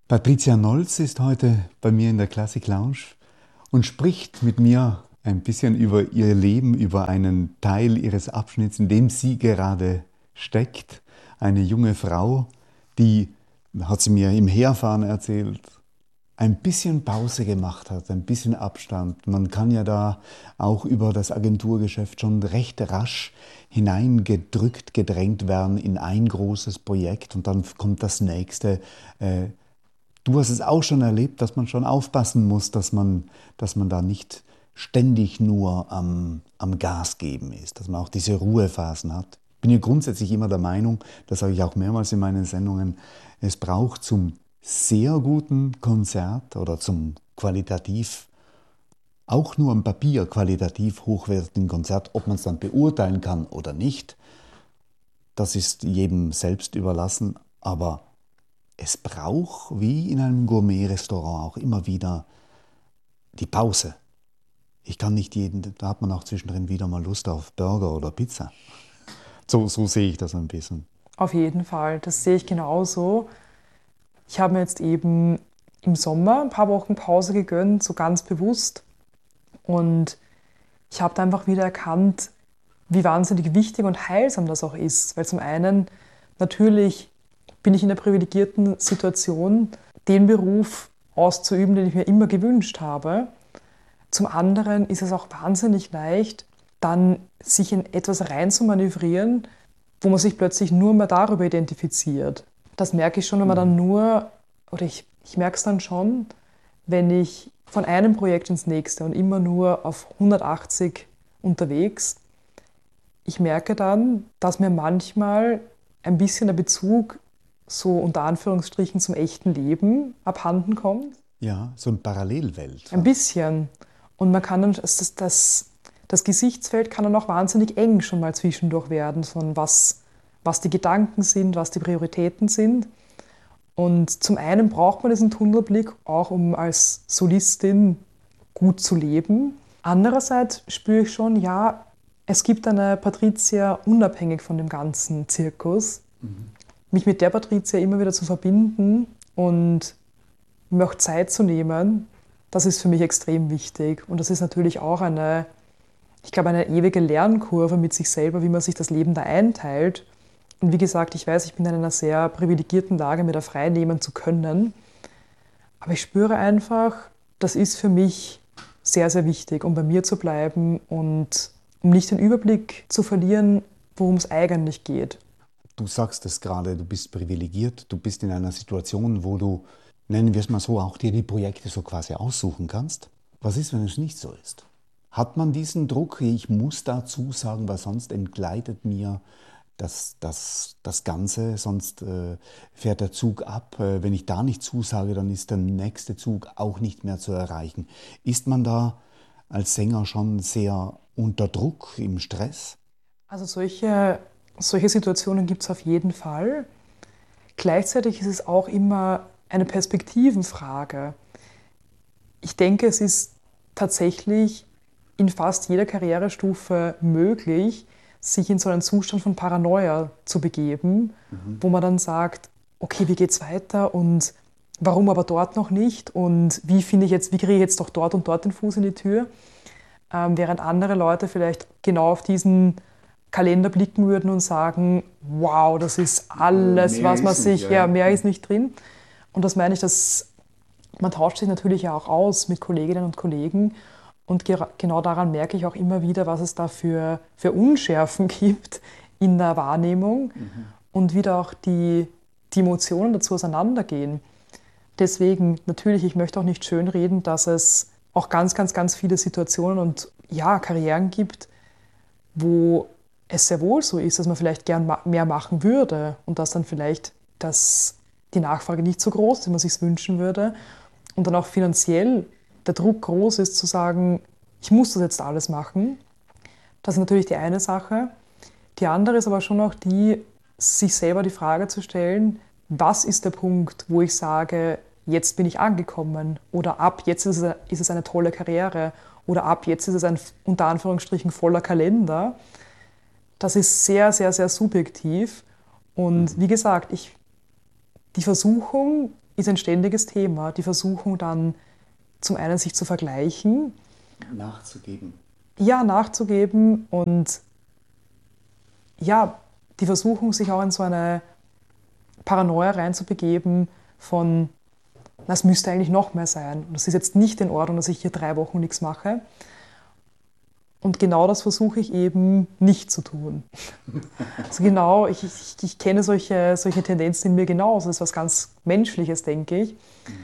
Patricia Nolz ist heute bei mir in der Classic Lounge und spricht mit mir ein bisschen über ihr Leben, über einen Teil ihres Abschnitts, in dem sie gerade steckt. Eine junge Frau, die, hat sie mir im Herfahren erzählt, ein bisschen Pause gemacht hat, ein bisschen Abstand. Man kann ja da auch über das Agenturgeschäft schon recht rasch hineingedrückt, gedrängt werden in ein großes Projekt und dann kommt das nächste. Du hast es auch schon erlebt, dass man schon aufpassen muss, dass man da nicht ständig nur am Gas geben ist, dass man auch diese Ruhephasen hat. Ich bin ja grundsätzlich immer der Meinung, das sage ich auch mehrmals in meinen Sendungen, es braucht zum sehr guten Konzert oder zum qualitativ, auch nur am Papier qualitativ hochwertigen Konzert, ob man es dann beurteilen kann oder nicht, das ist jedem selbst überlassen, aber es braucht, wie in einem Gourmet-Restaurant, auch immer wieder die Pause. Ich kann nicht da hat man auch zwischendrin wieder mal Lust auf Burger oder Pizza. So sehe ich das ein bisschen. Auf jeden Fall, das sehe ich genauso. Ich habe mir jetzt eben im Sommer ein paar Wochen Pause gegönnt, so ganz bewusst. Und ich habe da einfach wieder erkannt, wie wahnsinnig wichtig und heilsam das auch ist. Weil zum einen natürlich bin ich in der privilegierten Situation, den Beruf auszuüben, den ich mir immer gewünscht habe. Zum anderen ist es auch wahnsinnig leicht, dann sich in etwas reinzumanövrieren, wo man sich plötzlich nur mehr darüber identifiziert. Das merke ich schon, wenn man dann nur, oder ich merke es dann schon, wenn ich von einem Projekt ins nächste und immer nur auf 180 unterwegs, ich merke dann, dass mir manchmal ein bisschen der Bezug so unter Anführungsstrichen zum echten Leben abhanden kommt. Ja, so eine Parallelwelt. Ein bisschen. Und man kann dann, das Gesichtsfeld kann dann auch wahnsinnig eng schon mal zwischendurch werden, von was die Gedanken sind, was die Prioritäten sind. Und zum einen braucht man diesen Tunnelblick auch, um als Solistin gut zu leben. Andererseits spüre ich schon, ja, es gibt eine Patricia unabhängig von dem ganzen Zirkus. Mich mit der Patricia immer wieder zu verbinden und mir auch Zeit zu nehmen, das ist für mich extrem wichtig. Und das ist natürlich auch ich glaube, eine ewige Lernkurve mit sich selber, wie man sich das Leben da einteilt. Und wie gesagt, ich weiß, ich bin in einer sehr privilegierten Lage, mir da frei nehmen zu können. Aber ich spüre einfach, das ist für mich sehr, sehr wichtig, um bei mir zu bleiben und um nicht den Überblick zu verlieren, worum es eigentlich geht. Du sagst es gerade, du bist privilegiert, du bist in einer Situation, wo du, nennen wir es mal so, auch dir die Projekte so quasi aussuchen kannst. Was ist, wenn es nicht so ist? Hat man diesen Druck, ich muss da zusagen, weil sonst entgleitet mir das Ganze, sonst fährt der Zug ab. Wenn ich da nicht zusage, dann ist der nächste Zug auch nicht mehr zu erreichen. Ist man da als Sänger schon sehr unter Druck, im Stress? Also solche Situationen gibt es auf jeden Fall. Gleichzeitig ist es auch immer eine Perspektivenfrage. Ich denke, es ist tatsächlich in fast jeder Karrierestufe möglich, sich in so einen Zustand von Paranoia zu begeben, wo man dann sagt, okay, wie geht's weiter und warum aber dort noch nicht und wie kriege ich jetzt doch dort und dort den Fuß in die Tür, während andere Leute vielleicht genau auf diesen Kalender blicken würden und sagen, wow, das ist alles, was man sich, ja, mehr ist nicht drin. Und das meine ich, dass man tauscht sich natürlich ja auch aus mit Kolleginnen und Kollegen. Und genau daran merke ich auch immer wieder, was es da für Unschärfen gibt in der Wahrnehmung und wie da auch die Emotionen dazu auseinandergehen. Deswegen natürlich, ich möchte auch nicht schönreden, dass es auch ganz, ganz, ganz viele Situationen und ja, Karrieren gibt, wo es sehr wohl so ist, dass man vielleicht gern mehr machen würde und dass dann vielleicht die Nachfrage nicht so groß ist, wie man sich wünschen würde und dann auch finanziell der Druck groß ist, zu sagen, ich muss das jetzt alles machen. Das ist natürlich die eine Sache. Die andere ist aber schon auch die, sich selber die Frage zu stellen, was ist der Punkt, wo ich sage, jetzt bin ich angekommen oder ab jetzt ist es eine tolle Karriere oder ab jetzt ist es ein unter Anführungsstrichen voller Kalender. Das ist sehr, sehr, sehr subjektiv. Und wie gesagt, die Versuchung ist ein ständiges Thema. Die Versuchung dann zum einen sich zu vergleichen. Nachzugeben. Ja, nachzugeben und ja, die Versuchung, sich auch in so eine Paranoia reinzubegeben von, na, es müsste eigentlich noch mehr sein. Und es ist jetzt nicht in Ordnung, dass ich hier 3 Wochen nichts mache. Und genau das versuche ich eben nicht zu tun. Also genau, ich kenne solche Tendenzen in mir genauso. Das ist was ganz Menschliches, denke ich.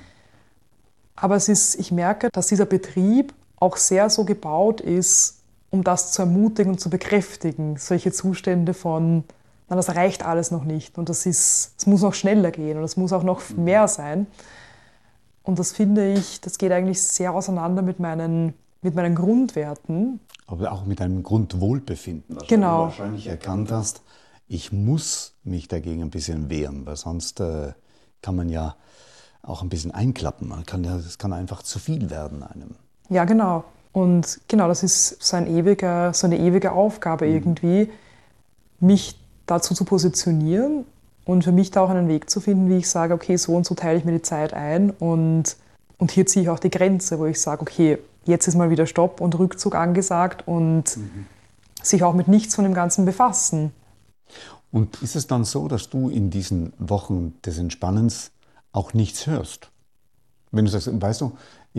Aber ich merke, dass dieser Betrieb auch sehr so gebaut ist, um das zu ermutigen und zu bekräftigen. Solche Zustände von, na, das reicht alles noch nicht und es muss noch schneller gehen und es muss auch noch mehr sein. Und das finde ich, das geht eigentlich sehr auseinander mit meinen Grundwerten. Aber auch mit einem Grundwohlbefinden, was Genau. du wahrscheinlich erkannt hast. Ich muss mich dagegen ein bisschen wehren, weil sonst kann man ja auch ein bisschen einklappen. Das kann einfach zu viel werden einem. Ja, genau. Und genau, das ist so eine ewige Aufgabe irgendwie, mich dazu zu positionieren und für mich da auch einen Weg zu finden, wie ich sage, okay, so und so teile ich mir die Zeit ein und hier ziehe ich auch die Grenze, wo ich sage, okay, jetzt ist mal wieder Stopp und Rückzug angesagt und sich auch mit nichts von dem Ganzen befassen. Und ist es dann so, dass du in diesen Wochen des Entspannens auch nichts hörst? Wenn du sagst, weißt du,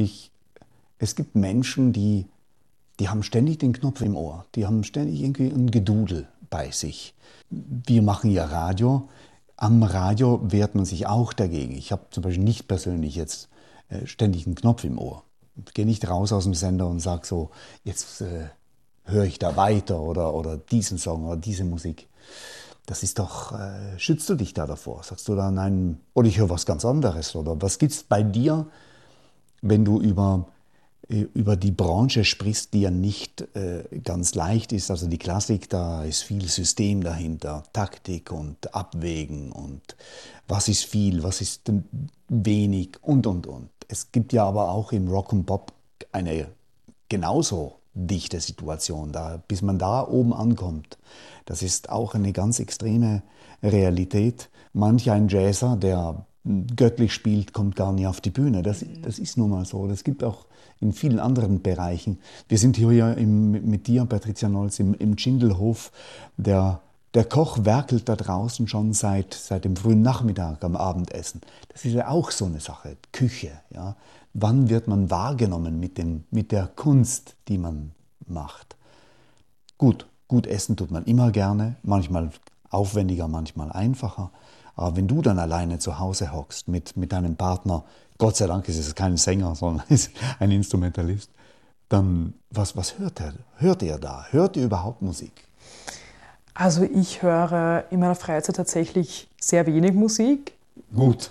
es gibt Menschen, die haben ständig den Knopf im Ohr, die haben ständig irgendwie ein Gedudel bei sich. Wir machen ja Radio. Am Radio wehrt man sich auch dagegen. Ich habe zum Beispiel nicht persönlich jetzt ständig einen Knopf im Ohr. Ich gehe nicht raus aus dem Sender und sage so, jetzt höre ich da weiter oder diesen Song oder diese Musik. Das ist doch, schützt du dich da davor? Sagst du da, nein, oder ich höre was ganz anderes? Oder was gibt es bei dir, wenn du über die Branche sprichst, die ja nicht ganz leicht ist? Also die Klassik, da ist viel System dahinter, Taktik und Abwägen und was ist viel, was ist wenig und. Es gibt ja aber auch im Rock und Pop eine genauso dichte Situation, bis man da oben ankommt. Das ist auch eine ganz extreme Realität. Manch ein Jazzer, der göttlich spielt, kommt gar nicht auf die Bühne. Das ist nun mal so. Das gibt auch in vielen anderen Bereichen. Wir sind hier ja mit dir, Patricia Nolz, im Schindelhof. Der Koch werkelt da draußen schon seit dem frühen Nachmittag am Abendessen. Das ist ja auch so eine Sache, Küche. Ja. Wann wird man wahrgenommen mit der Kunst, die man macht? Gut essen tut man immer gerne, manchmal aufwendiger, manchmal einfacher. Aber wenn du dann alleine zu Hause hockst mit deinem Partner, Gott sei Dank ist es kein Sänger, sondern ist ein Instrumentalist, dann was hört ihr da? Hört ihr überhaupt Musik? Also ich höre in meiner Freizeit tatsächlich sehr wenig Musik. Gut.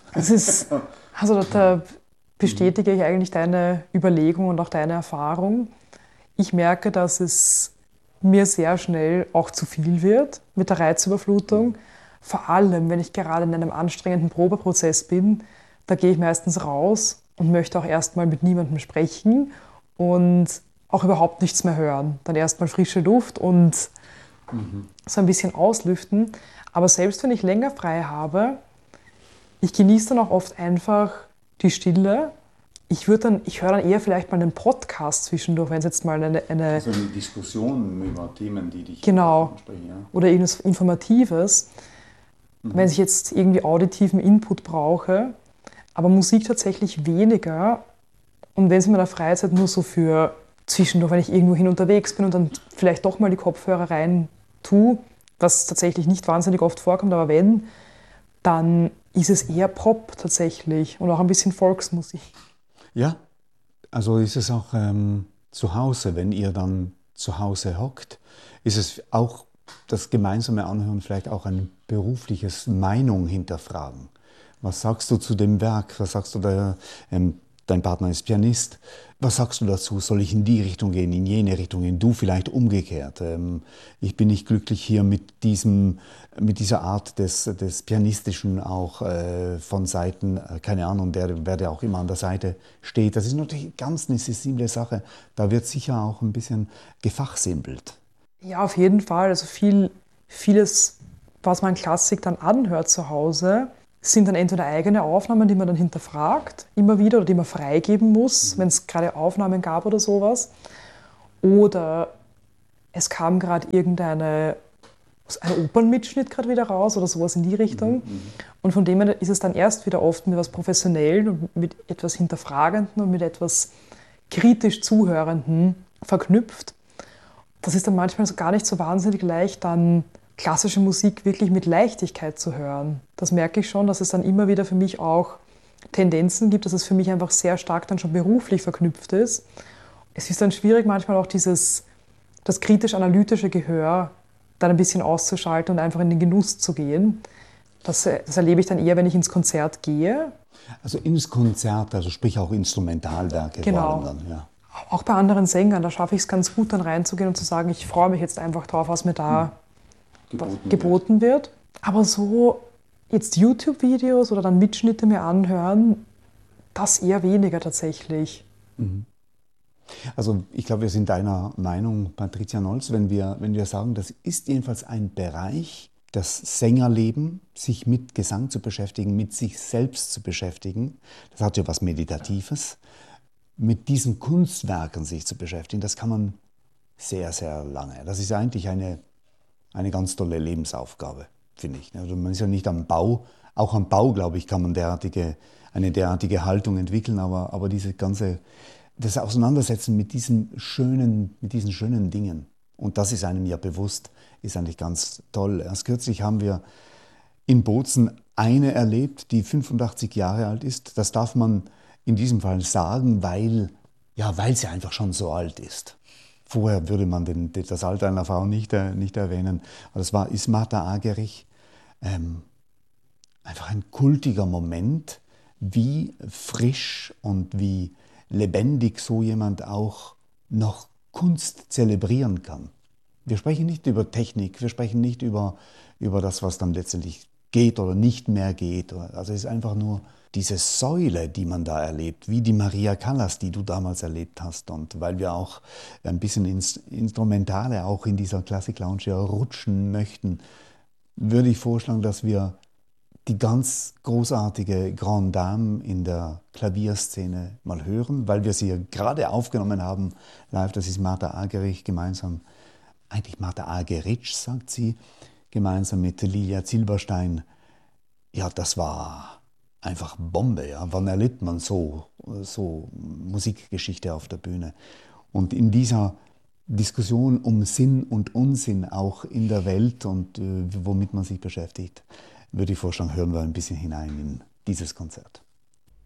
Da bestätige ich eigentlich deine Überlegung und auch deine Erfahrung. Ich merke, dass es mir sehr schnell auch zu viel wird mit der Reizüberflutung. Vor allem, wenn ich gerade in einem anstrengenden Probeprozess bin, da gehe ich meistens raus und möchte auch erstmal mit niemandem sprechen und auch überhaupt nichts mehr hören. Dann erstmal frische Luft und so ein bisschen auslüften. Aber selbst wenn ich länger frei habe, ich genieße dann auch oft einfach die Stille. Ich höre dann eher vielleicht mal einen Podcast zwischendurch, wenn es jetzt mal eine so eine Diskussion über Themen, die dich ansprechen. Ja. Oder irgendwas Informatives, wenn ich jetzt irgendwie auditiven Input brauche. Aber Musik tatsächlich weniger. Und wenn es in meiner Freizeit nur so für zwischendurch, wenn ich irgendwo hin unterwegs bin und dann vielleicht doch mal die Kopfhörer rein tue, was tatsächlich nicht wahnsinnig oft vorkommt, aber wenn, dann ist es eher Pop tatsächlich und auch ein bisschen Volksmusik. Ja, also ist es auch zu Hause, wenn ihr dann zu Hause hockt, ist es auch das gemeinsame Anhören vielleicht auch ein berufliches Meinung hinterfragen. Was sagst du zu dem Werk? Was sagst du da? Dein Partner ist Pianist. Was sagst du dazu? Soll ich in die Richtung gehen, in jene Richtung gehen? Du vielleicht umgekehrt. Ich bin nicht glücklich hier mit dieser Art des Pianistischen auch von Seiten, keine Ahnung, wer der auch immer an der Seite steht. Das ist natürlich ganz eine sensible Sache. Da wird sicher auch ein bisschen gefachsimpelt. Ja, auf jeden Fall. Also vieles, was man Klassik dann anhört zu Hause, sind dann entweder eigene Aufnahmen, die man dann hinterfragt, immer wieder, oder die man freigeben muss, wenn es gerade Aufnahmen gab oder sowas. Oder es kam gerade ein Opernmitschnitt gerade wieder raus oder sowas in die Richtung. Und von dem her ist es dann erst wieder oft mit etwas Professionellen und mit etwas Hinterfragenden und mit etwas kritisch Zuhörenden verknüpft. Das ist dann manchmal gar nicht so wahnsinnig leicht, dann klassische Musik wirklich mit Leichtigkeit zu hören. Das merke ich schon, dass es dann immer wieder für mich auch Tendenzen gibt, dass es für mich einfach sehr stark dann schon beruflich verknüpft ist. Es ist dann schwierig, manchmal auch das kritisch-analytische Gehör dann ein bisschen auszuschalten und einfach in den Genuss zu gehen. Das erlebe ich dann eher, wenn ich ins Konzert gehe. Also ins Konzert, also sprich auch Instrumentalwerke Genau. vor allem dann, ja. Auch bei anderen Sängern, da schaffe ich es ganz gut, dann reinzugehen und zu sagen, ich freue mich jetzt einfach drauf, was mir da geboten wird. Aber so jetzt YouTube-Videos oder dann Mitschnitte mir anhören, das eher weniger tatsächlich. Also ich glaube, wir sind deiner Meinung, Patricia Nolz, wenn wir sagen, das ist jedenfalls ein Bereich, das Sängerleben, sich mit Gesang zu beschäftigen, mit sich selbst zu beschäftigen, das hat ja was Meditatives. Mit diesen Kunstwerken sich zu beschäftigen, das kann man sehr, sehr lange. Das ist eigentlich eine ganz tolle Lebensaufgabe, finde ich. Also man ist ja nicht am Bau, auch am Bau, glaube ich, kann man eine derartige Haltung entwickeln, aber das Auseinandersetzen mit diesen schönen Dingen, und das ist einem ja bewusst, ist eigentlich ganz toll. Erst kürzlich haben wir in Bozen eine erlebt, die 85 Jahre alt ist. Das darf man in diesem Fall sagen, weil sie einfach schon so alt ist. Vorher würde man das Alter einer Frau nicht erwähnen. Aber das ist Martha Argerich. Einfach ein kultiger Moment, wie frisch und wie lebendig so jemand auch noch Kunst zelebrieren kann. Wir sprechen nicht über Technik, wir sprechen nicht über das, was dann letztendlich geht oder nicht mehr geht. Also es ist einfach nur diese Säule, die man da erlebt, wie die Maria Callas, die du damals erlebt hast. Und weil wir auch ein bisschen ins Instrumentale auch in dieser Classic Lounge ja rutschen möchten, würde ich vorschlagen, dass wir die ganz großartige Grande Dame in der Klavierszene mal hören, weil wir sie ja gerade aufgenommen haben live. Das ist Martha Argerich gemeinsam, eigentlich Martha Argerich, sagt sie, gemeinsam mit Lilia Zilberstein. Ja, das war einfach Bombe. Ja. Wann erlebt man so Musikgeschichte auf der Bühne? Und in dieser Diskussion um Sinn und Unsinn auch in der Welt und womit man sich beschäftigt, würde ich vorschlagen, hören wir ein bisschen hinein in dieses Konzert.